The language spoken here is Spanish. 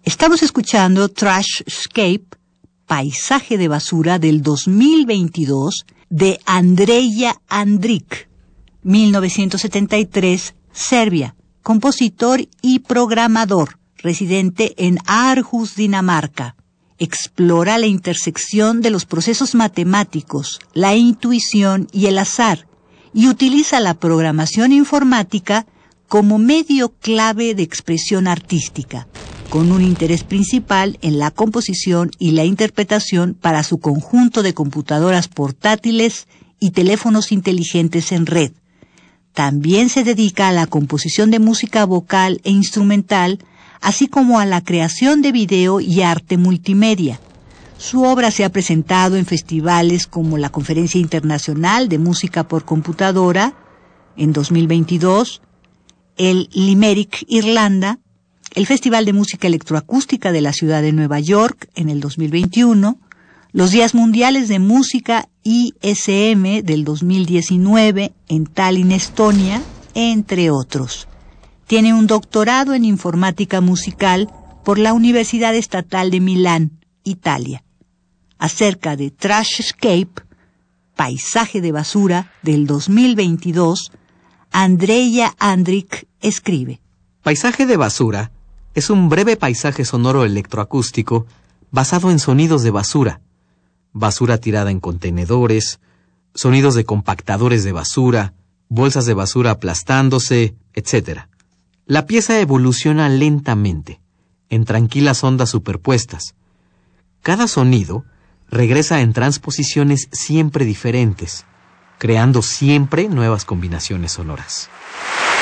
Estamos escuchando Trashscape, Paisaje de Basura del 2022 de Andreja Andrić, 1973, Serbia, compositor y programador, residente en Aarhus, Dinamarca. Explora la intersección de los procesos matemáticos, la intuición y el azar, y utiliza la programación informática como medio clave de expresión artística, con un interés principal en la composición y la interpretación para su conjunto de computadoras portátiles y teléfonos inteligentes en red. También se dedica a la composición de música vocal e instrumental, así como a la creación de video y arte multimedia. Su obra se ha presentado en festivales como la Conferencia Internacional de Música por Computadora en 2022, el Limerick, Irlanda, el Festival de Música Electroacústica de la Ciudad de Nueva York en el 2021, los Días Mundiales de Música ISM del 2019 en Tallinn, Estonia, entre otros. Tiene un doctorado en informática musical por la Universidad Estatal de Milán, Italia. Acerca de Trashscape, Paisaje de Basura del 2022, Andreja Andrić escribe: Paisaje de Basura es un breve paisaje sonoro electroacústico basado en sonidos de basura, basura tirada en contenedores, sonidos de compactadores de basura, bolsas de basura aplastándose, etc. La pieza evoluciona lentamente, en tranquilas ondas superpuestas. Cada sonido regresa en transposiciones siempre diferentes, creando siempre nuevas combinaciones sonoras.